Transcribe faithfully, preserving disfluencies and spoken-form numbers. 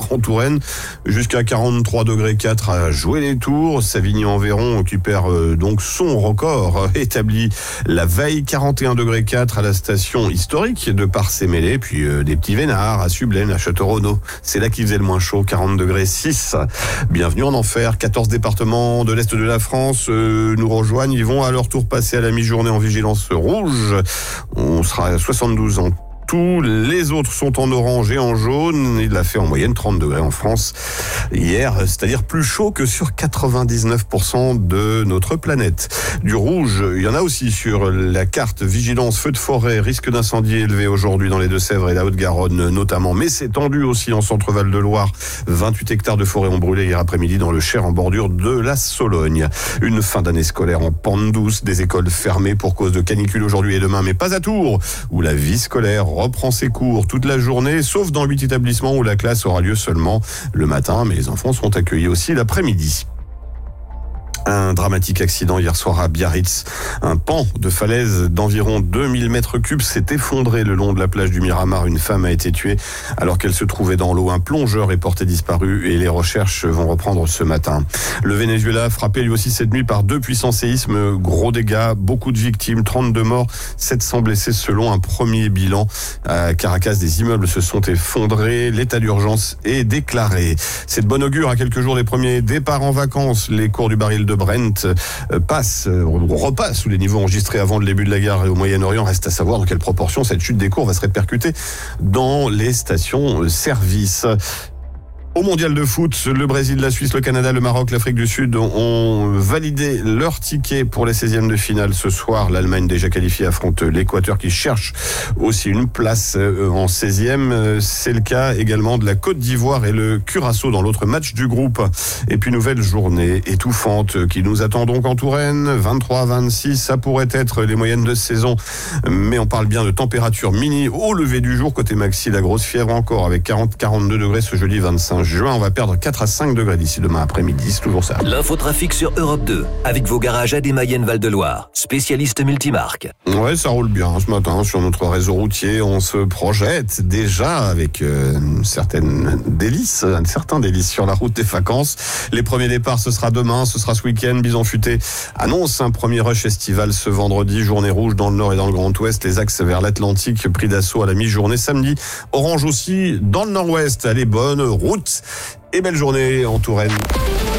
en Touraine, jusqu'à quarante-trois degrés quatre à Joué-les-Tours. Savigny-en-Véron qui perd donc son record établi la veille, quarante et un degrés quatre à la station historique de Parcé-Mêlée, puis euh, des petits Vénards à Sublaine, à Château-Renaud. C'est là qu'il faisait le moins chaud, quarante degrés six. Bienvenue en enfer. quatorze départements de l'Est de la France euh, nous rejoignent. Ils vont à leur tour passer à la mi-journée en vigilance rouge. On sera à soixante-douze ans. Tous les autres sont en orange et en jaune. Il a fait en moyenne trente degrés en France hier, c'est-à-dire plus chaud que sur quatre-vingt-dix-neuf pour cent de notre planète. Du rouge, il y en a aussi sur la carte vigilance feu de forêt, risque d'incendie élevé aujourd'hui dans les Deux-Sèvres et la Haute-Garonne notamment. Mais c'est tendu aussi en centre-Val de Loire. vingt-huit hectares de forêt ont brûlé hier après-midi dans le Cher en bordure de la Sologne. Une fin d'année scolaire en pente douce, des écoles fermées pour cause de canicule aujourd'hui et demain, mais pas à Tours, où la vie scolaire reprend ses cours toute la journée, sauf dans huit établissements où la classe aura lieu seulement le matin, mais les enfants seront accueillis aussi l'après-midi. Un dramatique accident hier soir à Biarritz. Un pan de falaise d'environ deux mille mètres cubes s'est effondré le long de la plage du Miramar. Une femme a été tuée alors qu'elle se trouvait dans l'eau. Un plongeur est porté disparu et les recherches vont reprendre ce matin. Le Venezuela frappé lui aussi cette nuit par deux puissants séismes. Gros dégâts, beaucoup de victimes, trente-deux morts, sept cents blessés selon un premier bilan. À Caracas, des immeubles se sont effondrés. L'état d'urgence est déclaré. C'est de bon augure à quelques jours des premiers départs en vacances. Les cours du baril de Brent passe, repasse sous les niveaux enregistrés avant le début de la guerre et au Moyen-Orient. Reste à savoir dans quelle proportion cette chute des cours va se répercuter dans les stations-service. Au mondial de foot, le Brésil, la Suisse, le Canada, le Maroc, l'Afrique du Sud ont validé leur ticket pour les seizièmes de finale ce soir. L'Allemagne déjà qualifiée affronte l'Équateur qui cherche aussi une place en seizième. C'est le cas également de la Côte d'Ivoire et le Curaçao dans l'autre match du groupe. Et puis nouvelle journée étouffante qui nous attend donc en Touraine. vingt-trois à vingt-six, ça pourrait être les moyennes de saison. Mais on parle bien de température mini au lever du jour. Côté maxi, la grosse fièvre encore avec quarante à quarante-deux degrés ce jeudi vingt-cinq juin. On va perdre quatre à cinq degrés d'ici demain après-midi. C'est toujours ça. L'infotrafic sur Europe deux, avec vos garages A D Mayenne Val-de-Loire, spécialiste multimarque. Ouais, ça roule bien ce matin sur notre réseau routier. On se projette déjà avec euh, certaines délices, certains délices sur la route des vacances. Les premiers départs, ce sera demain, ce sera ce week-end. Bison Futé annonce un premier rush estival ce vendredi. Journée rouge dans le nord et dans le Grand Ouest. Les axes vers l'Atlantique pris d'assaut à la mi-journée. Samedi, orange aussi dans le nord-ouest. Allez, bonne route et belle journée en Touraine.